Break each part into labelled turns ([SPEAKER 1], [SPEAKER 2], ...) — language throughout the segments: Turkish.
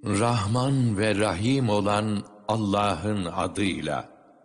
[SPEAKER 1] Rahman ve Rahim olan Allah'ın adıyla.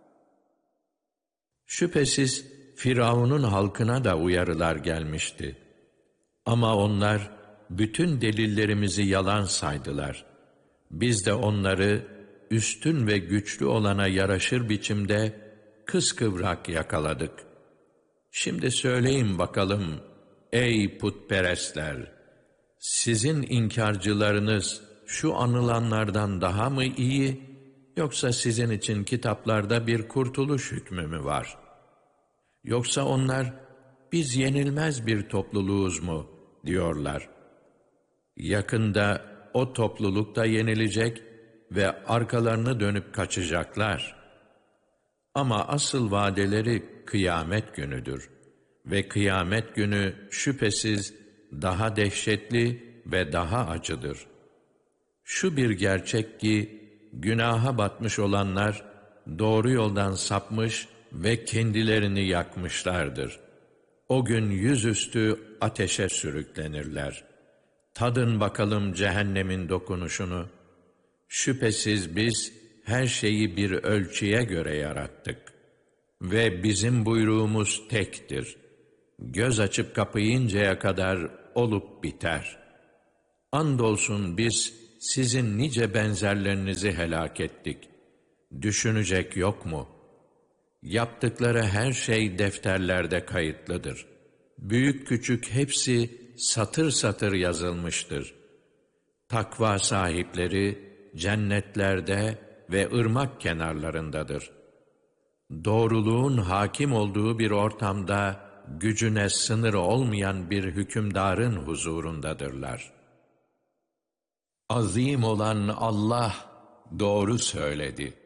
[SPEAKER 1] Şüphesiz Firavun'un halkına da uyarılar gelmişti. Ama onlar bütün delillerimizi yalan saydılar. Biz de onları üstün ve güçlü olana yaraşır biçimde kıskıvrak yakaladık. Şimdi söyleyin bakalım ey putperestler, sizin inkarcılarınız şu anılanlardan daha mı iyi, yoksa sizin için kitaplarda bir kurtuluş hükmü mü var? Yoksa onlar biz yenilmez bir topluluğuz mu diyorlar. Yakında o topluluk da yenilecek ve arkalarını dönüp kaçacaklar. Ama asıl vadeleri kıyamet günüdür ve kıyamet günü şüphesiz daha dehşetli ve daha acıdır. Şu bir gerçek ki günaha batmış olanlar doğru yoldan sapmış ve kendilerini yakmışlardır. O gün yüzüstü ateşe sürüklenirler. Tadın bakalım cehennemin dokunuşunu. Şüphesiz biz her şeyi bir ölçüye göre yarattık. Ve bizim buyruğumuz tektir. Göz açıp kapayıncaya kadar olup biter. Andolsun biz sizin nice benzerlerinizi helak ettik. Düşünecek yok mu? Yaptıkları her şey defterlerde kayıtlıdır. Büyük küçük hepsi satır satır yazılmıştır. Takva sahipleri cennetlerde ve ırmak kenarlarındadır. Doğruluğun hakim olduğu bir ortamda gücüne sınırı olmayan bir hükümdarın huzurundadırlar. Azim olan Allah doğru söyledi.